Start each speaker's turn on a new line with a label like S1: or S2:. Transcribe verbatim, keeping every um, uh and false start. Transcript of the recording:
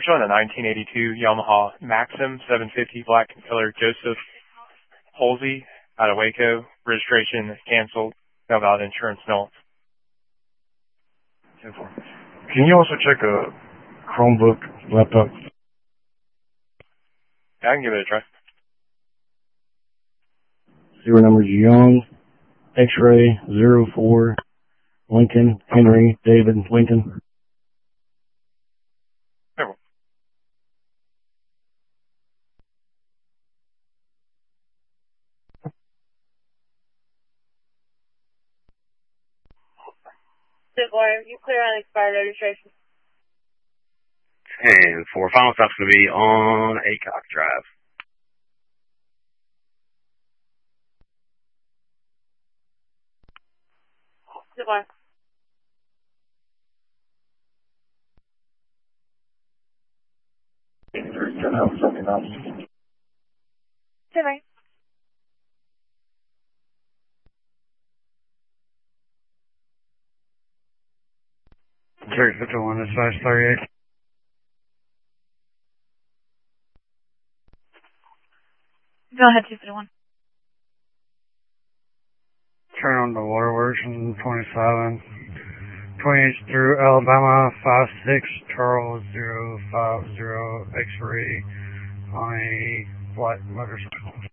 S1: We're showing a nineteen eighty-two Yamaha Maxim seven fifty black color Joseph Holsey out of Waco. Registration is canceled. No valid insurance, no.
S2: Can you also check a Chromebook laptop?
S1: Yeah, I can give it a try.
S2: Serial number is Young X-ray zero four Lincoln Henry David Lincoln.
S1: There.
S3: You clear on expired registration.
S4: And for final stop's going to be on Acock Drive.
S3: Goodbye. Goodbye.
S5: Zurich fifty-one, it's five thirty-eight.
S3: Go ahead, two fifty-one.
S5: Turn on the waterworks in twenty-seven. twenty-eight through Alabama, five six Charles zero five zero X-ray on a black motorcycle.